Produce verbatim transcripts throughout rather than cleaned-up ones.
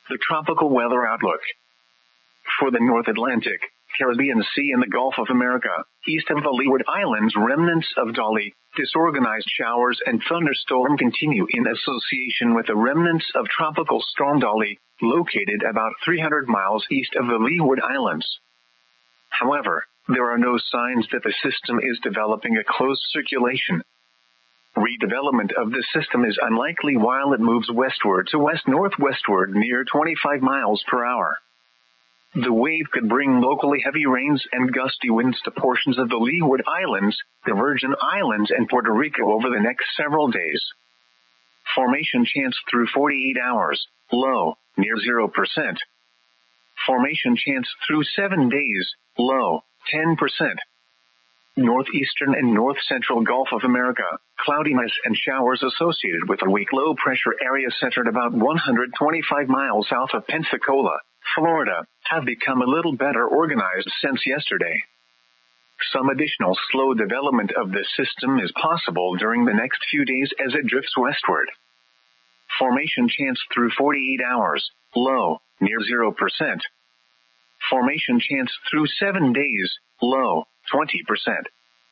The tropical weather outlook. For the North Atlantic, Caribbean Sea and the Gulf of America, east of the Leeward Islands, remnants of Dolly, disorganized showers and thunderstorm continue in association with the remnants of Tropical Storm Dolly, located about three hundred miles east of the Leeward Islands. However, there are no signs that the system is developing a close circulation. Redevelopment of the system is unlikely while it moves westward to west-northwestward near twenty-five miles per hour. The wave could bring locally heavy rains and gusty winds to portions of the Leeward Islands, the Virgin Islands, and Puerto Rico over the next several days. Formation chance through forty-eight hours, low, near zero percent. Formation chance through seven days, low, ten percent. Northeastern and north-central Gulf of America, cloudiness and showers associated with a weak low-pressure area centered about one hundred twenty-five miles south of Pensacola, Florida, have become a little better organized since yesterday. Some additional slow development of this system is possible during the next few days as it drifts westward. Formation chance through forty-eight hours, low, near zero percent. Formation chance through seven days, low, twenty percent.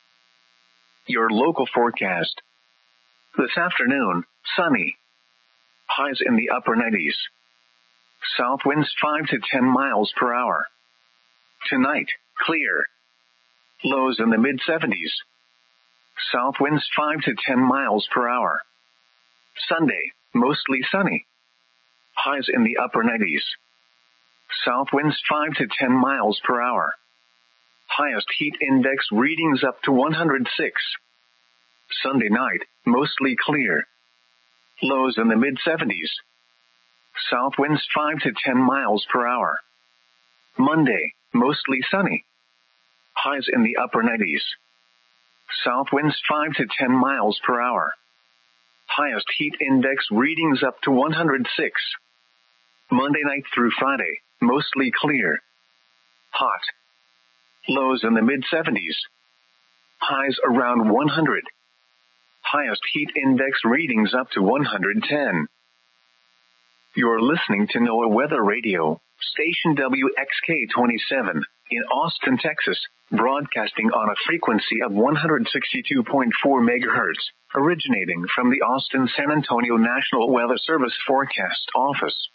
Your local forecast. This afternoon, sunny. Highs in the upper nineties. South winds five to ten miles per hour. Tonight, clear. Lows in the mid seventies. South winds five to ten miles per hour. Sunday, mostly sunny. Highs in the upper nineties. South winds five to ten miles per hour. Highest heat index readings up to one hundred six. Sunday night, mostly clear. Lows in the mid seventies. South winds five to ten miles per hour. Monday, mostly sunny. Highs in the upper nineties. South winds five to ten miles per hour. Highest heat index readings up to one hundred six. Monday night through Friday, mostly clear. Hot. Lows in the mid seventies. Highs around one hundred. Highest heat index readings up to one hundred ten. You're listening to NOAA Weather Radio, station W X K twenty-seven, in Austin, Texas, broadcasting on a frequency of one hundred sixty-two point four megahertz, originating from the Austin-San Antonio National Weather Service Forecast Office.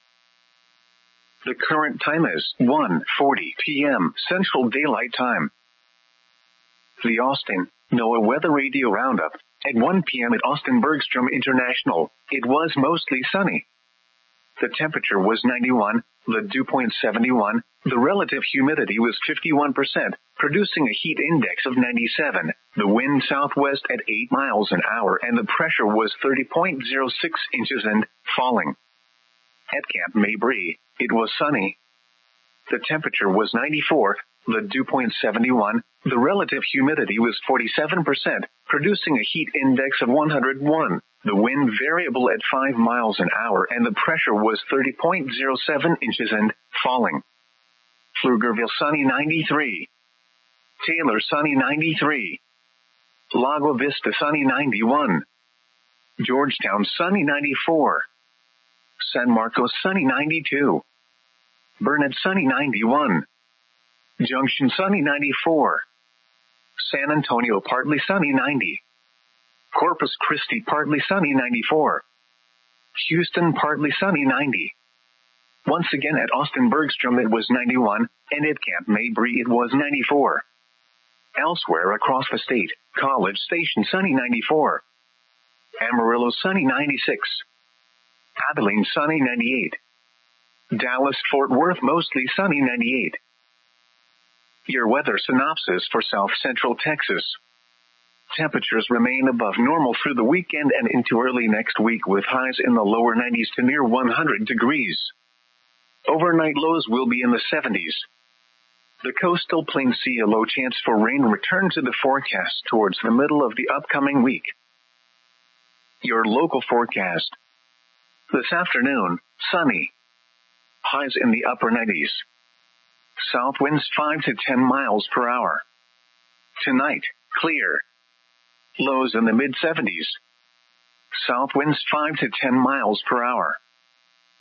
The current time is one forty p.m. Central Daylight Time. The Austin NOAA Weather Radio Roundup. At one p.m. at Austin Bergstrom International, it was mostly sunny. The temperature was ninety-one, the dew point seventy-one, the relative humidity was fifty-one percent, producing a heat index of ninety-seven, the wind southwest at eight miles an hour, and the pressure was thirty point zero six inches and falling. At Camp Mabry, it was sunny. The temperature was ninety-four, the dew point seventy-one, the relative humidity was forty-seven percent, producing a heat index of one hundred one, the wind variable at five miles an hour, and the pressure was thirty point zero seven inches and falling. Pflugerville sunny ninety-three. Taylor sunny ninety-three. Lago Vista sunny ninety-one. Georgetown sunny ninety-four. San Marcos sunny ninety-two. Burnett sunny ninety-one. Junction sunny ninety-four. San Antonio partly sunny ninety. Corpus Christi partly sunny ninety-four. Houston partly sunny ninety. Once again at Austin Bergstrom it was ninety-one, and at Camp Mabry it was ninety-four. Elsewhere across the state, College Station sunny ninety-four. Amarillo sunny ninety-six. Abilene sunny ninety-eight. Dallas Fort Worth mostly sunny ninety-eight. Your weather synopsis for South Central Texas. Temperatures remain above normal through the weekend and into early next week with highs in the lower nineties to near one hundred degrees. Overnight lows will be in the seventies. The coastal plains see a low chance for rain return to the forecast towards the middle of the upcoming week. Your local forecast. This afternoon, sunny. Highs in the upper nineties. South winds five to ten miles per hour. Tonight, clear. Lows in the mid seventies. South winds five to ten miles per hour.